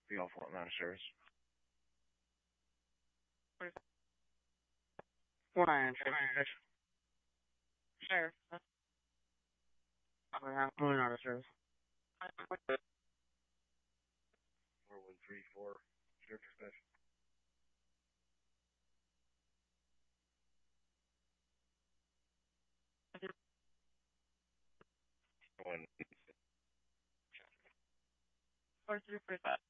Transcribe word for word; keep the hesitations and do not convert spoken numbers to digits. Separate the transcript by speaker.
Speaker 1: Be all for amount of service.
Speaker 2: Four nine six. Sure. Oh, yeah, moving out of service.
Speaker 1: Four one three four. Sheriff dispatch. One.
Speaker 2: Four three three five.